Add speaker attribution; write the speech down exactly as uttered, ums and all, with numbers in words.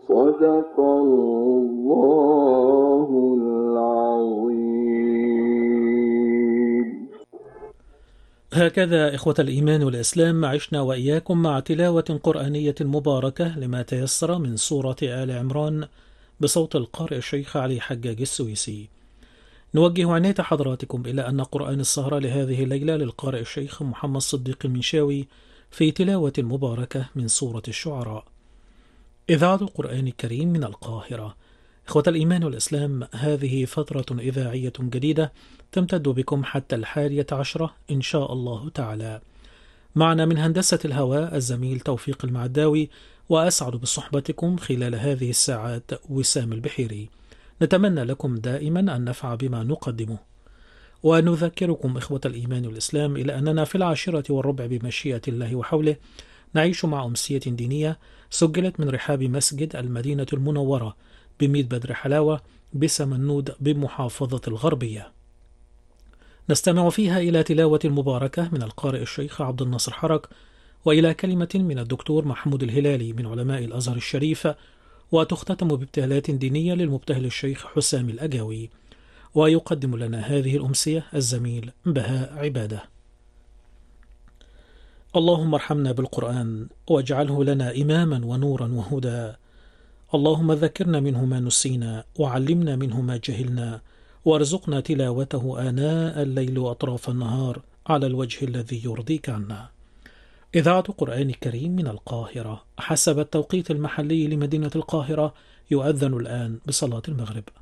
Speaker 1: صدق الله العظيم.
Speaker 2: هكذا إخوة الإيمان والإسلام عشنا وإياكم مع تلاوة قرآنية مباركة لما تيسر من سورة آل عمران بصوت القارئ الشيخ علي حجاج السويسي. نوجه عناية حضراتكم إلى أن قرآن السهرة لهذه الليلة للقارئ الشيخ محمد صديق المنشاوي في تلاوة مباركة من سورة الشعراء. إذاعة القرآن الكريم من القاهرة. إخوة الإيمان والإسلام، هذه فترة إذاعية جديدة تمتد بكم حتى الحادية عشرة إن شاء الله تعالى. معنا من هندسة الهواء الزميل توفيق المعداوي، وأسعد بصحبتكم خلال هذه الساعات وسام البحيري. نتمنى لكم دائما النفع بما نقدمه، ونذكركم إخوة الإيمان والإسلام إلى أننا في العاشرة والربع بمشيئة الله وحوله نعيش مع أمسية دينية سجلت من رحاب مسجد المدينة المنورة بميت بدر حلاوة بسمنود بمحافظة الغربية. نستمع فيها إلى تلاوة مباركة من القارئ الشيخ عبد الناصر حرك، وإلى كلمة من الدكتور محمود الهلالي من علماء الأزهر الشريف، وتختتم بابتهالات دينية للمبتهل الشيخ حسام الأجاوي. ويقدم لنا هذه الأمسية الزميل بهاء عبادة. اللهم ارحمنا بالقرآن واجعله لنا إماما ونورا وهدى. اللهم ذكرنا منه ما نسينا، وعلمنا منه ما جهلنا، وارزقنا تلاوته آناء الليل وأطراف النهار على الوجه الذي يرضيك عنا. إذاعة قرآن كريم من القاهرة. حسب التوقيت المحلي لمدينة القاهرة يؤذن الآن بصلاة المغرب.